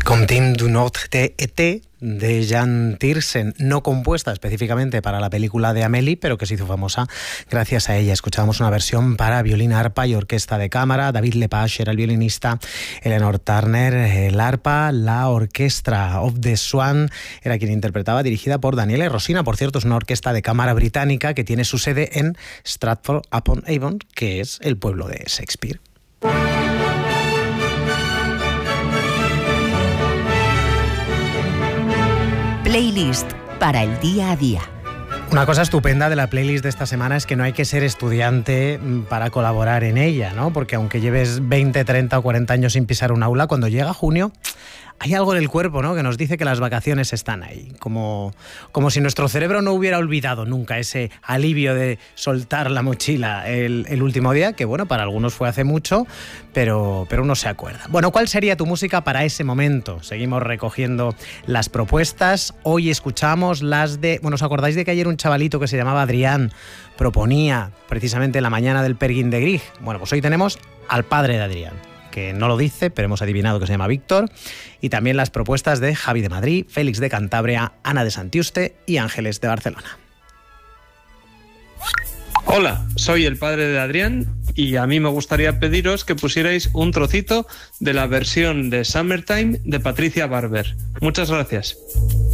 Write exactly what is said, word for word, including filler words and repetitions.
Contim d'un autre été de Jan Tiersen, no compuesta específicamente para la película de Amélie, pero que se hizo famosa gracias a ella. Escuchábamos una versión para violín, arpa y orquesta de cámara. David Lepage era el violinista, Eleanor Turner el arpa, la orquesta of the Swan era quien interpretaba, dirigida por Daniele Rosina. Por cierto, es una orquesta de cámara británica que tiene su sede en Stratford-upon-Avon, que es el pueblo de Shakespeare. Playlist para el día a día. Una cosa estupenda de la playlist de esta semana es que no hay que ser estudiante para colaborar en ella, ¿no? Porque aunque lleves veinte, treinta o cuarenta años sin pisar un aula, cuando llega junio hay algo en el cuerpo, ¿no?, que nos dice que las vacaciones están ahí. Como, como si nuestro cerebro no hubiera olvidado nunca ese alivio de soltar la mochila el, el último día, que bueno, para algunos fue hace mucho, pero, pero uno se acuerda. Bueno, ¿cuál sería tu música para ese momento? Seguimos recogiendo las propuestas. Hoy escuchamos las de... Bueno, ¿os acordáis de que ayer un chavalito que se llamaba Adrián proponía precisamente la mañana del Perguín de Grieg? Bueno, pues hoy tenemos al padre de Adrián, que no lo dice, pero hemos adivinado que se llama Víctor, y también las propuestas de Javi de Madrid, Félix de Cantabria, Ana de Santiuste y Ángeles de Barcelona. Hola, soy el padre de Adrián y a mí me gustaría pediros que pusierais un trocito de la versión de Summertime de Patricia Barber. Muchas gracias.